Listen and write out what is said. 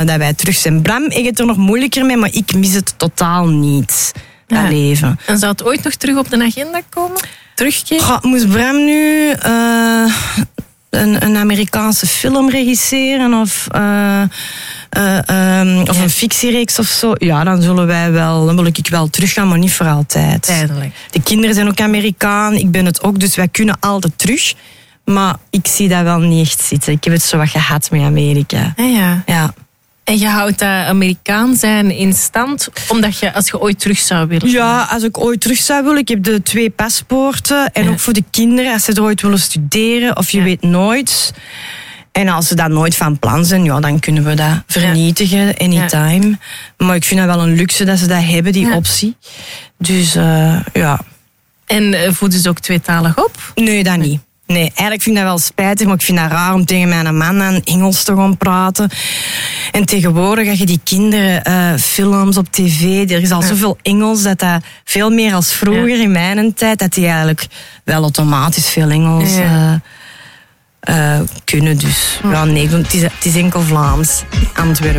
dat wij terug zijn. Bram heeft het er nog moeilijker mee, maar ik mis het totaal niet. Dat leven. En zou het ooit nog terug op de agenda komen? Terugkeren? Moest Bram nu een Amerikaanse film regisseren of een fictiereeks of zo? Ja, dan wil ik wel teruggaan, maar niet voor altijd. Tijdelijk. De kinderen zijn ook Amerikaan, ik ben het ook, dus wij kunnen altijd terug. Maar ik zie dat wel niet echt zitten. Ik heb het zo wat gehad met Amerika. Ja. En je houdt dat Amerikaan zijn in stand, omdat je, als je ooit terug zou willen? Ja, als ik ooit terug zou willen. Ik heb de 2 paspoorten. En ook voor de kinderen, als ze er ooit willen studeren. Of je weet nooit. En als ze dat nooit van plan zijn, ja, dan kunnen we dat vernietigen, anytime. Ja. Maar ik vind dat wel een luxe dat ze dat hebben, die optie. Dus, ja. En voeden ze ook tweetalig op? Nee, dat niet. Nee, eigenlijk vind ik dat wel spijtig, maar ik vind dat raar om tegen mijn man aan Engels te gaan praten. En tegenwoordig ga je die kinderen films op tv, er is al zoveel Engels dat veel meer als vroeger in mijn tijd, dat die eigenlijk wel automatisch veel Engels kunnen. Dus ja, nee, het is enkel Vlaams, Antwerpen.